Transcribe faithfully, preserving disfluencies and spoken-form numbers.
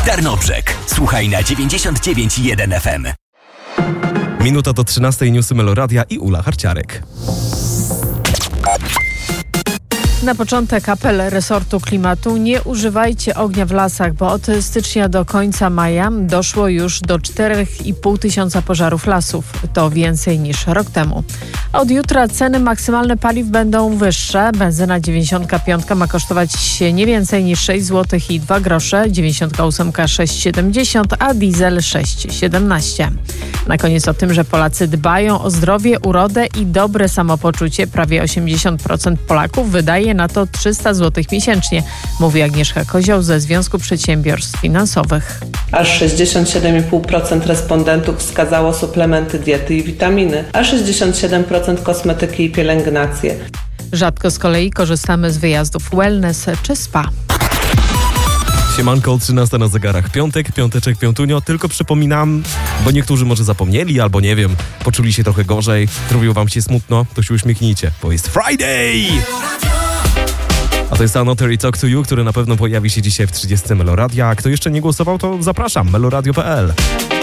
Tarnobrzeg. Słuchaj na dziewięćdziesiąt dziewięć i jeden F M. Minuta do trzynastej, newsy Meloradia i Ula Harciarek. Na początek apel resortu klimatu: nie używajcie ognia w lasach, bo od stycznia do końca maja doszło już do cztery i pół tysiąca pożarów lasów. To więcej niż rok temu. Od jutra ceny maksymalne paliw będą wyższe. Benzyna dziewięćdziesiątka piątka ma kosztować nie więcej niż sześć złotych i dwa grosze, dziewięćdziesiątka ósemka sześć siedemdziesiąt, a diesel sześć siedemnaście. Na koniec o tym, że Polacy dbają o zdrowie, urodę i dobre samopoczucie. Prawie osiemdziesiąt procent Polaków wydaje na to trzysta złotych miesięcznie, mówi Agnieszka Kozioł ze Związku Przedsiębiorstw Finansowych. Aż sześćdziesiąt siedem i pół procent respondentów wskazało suplementy diety i witaminy, a sześćdziesiąt siedem procent kosmetyki i pielęgnację. Rzadko z kolei korzystamy z wyjazdów wellness czy spa. Siemanko, trzynasta na zegarach. Piątek, piąteczek, piątunio. Tylko przypominam, bo niektórzy może zapomnieli, albo nie wiem, poczuli się trochę gorzej, zrobiło wam się smutno, to się uśmiechnijcie, bo jest Friday! A to jest Another Talk to You, który na pewno pojawi się dzisiaj w trzydziestce Meloradia. A kto jeszcze nie głosował, to zapraszam, meloradio kropka p l.